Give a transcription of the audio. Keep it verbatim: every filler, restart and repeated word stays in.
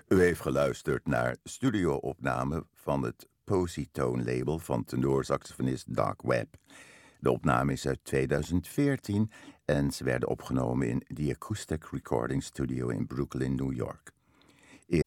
U heeft geluisterd naar studio-opname van het Positone label van tenorsaxofonist Doc Webb. De opname is uit tweeduizend veertien en ze werden opgenomen in The Acoustic Recording Studio in Brooklyn, New York.